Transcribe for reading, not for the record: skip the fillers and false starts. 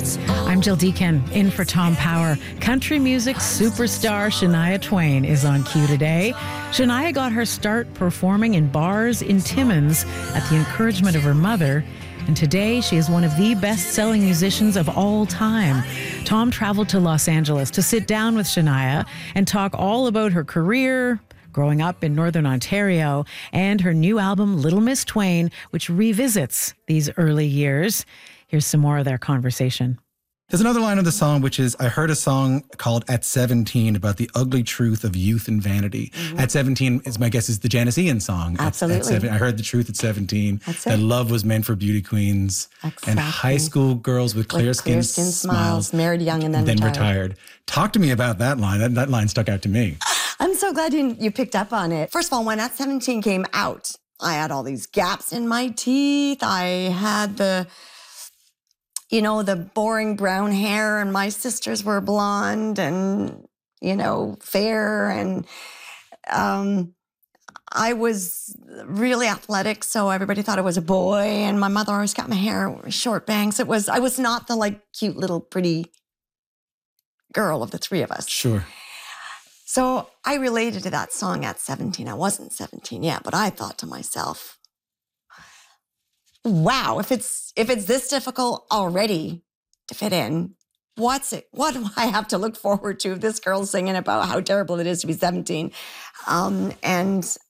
I'm Jill Deacon, in for Tom Power. Country music superstar Shania Twain is on cue today. Shania got her start performing in bars in Timmins at the encouragement of her mother. And today, she is one of the best-selling musicians of all time. Tom traveled to Los Angeles to sit down with Shania and talk all about her career, growing up in Northern Ontario, and her new album, Little Miss Twain, which revisits these early years. Here's some more of their conversation. There's another line of the song, which is, I heard a song called At 17 about the ugly truth of youth and vanity. At 17, is my guess, is the Janis Ian song. Absolutely. I heard the truth at 17. That's it. That love was meant for beauty queens. Exactly. And high school girls with clear skin smiles. Married young and then retired. Talk to me about that line. That line stuck out to me. I'm so glad you picked up on it. First of all, when At 17 came out, I had all these gaps in my teeth. I had the boring brown hair, and my sisters were blonde and, fair. And I was really athletic, so everybody thought I was a boy. And my mother always got my hair short bangs. I was not the cute little pretty girl of the three of us. Sure. So I related to that song At 17. I wasn't 17 yet, but I thought to myself, wow, if it's this difficult already to fit in, what do I have to look forward to if this girl's singing about how terrible it is to be 17? And